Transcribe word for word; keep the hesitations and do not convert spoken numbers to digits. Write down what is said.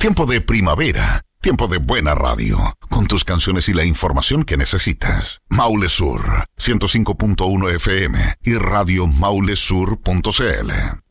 Tiempo de primavera, tiempo de buena radio, con tus canciones y la información que necesitas. Maule Sur, ciento cinco punto uno F M y radio maule sur punto c l.